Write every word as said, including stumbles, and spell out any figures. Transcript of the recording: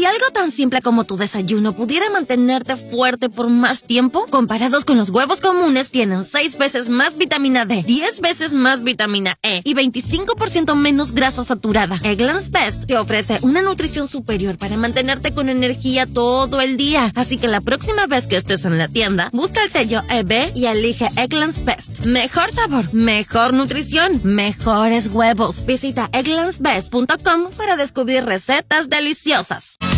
Si algo tan simple como tu desayuno pudiera mantenerte fuerte por más tiempo, comparados con los huevos comunes, tienen seis veces más vitamina D, diez veces más vitamina E y veinticinco por ciento menos grasa saturada. Eggland's Best te ofrece una nutrición superior para mantenerte con energía todo el día. Así que la próxima vez que estés en la tienda, busca el sello E B y elige Eggland's Best. Mejor sabor, mejor nutrición, mejores huevos. Visita egglands best punto com para descubrir recetas deliciosas.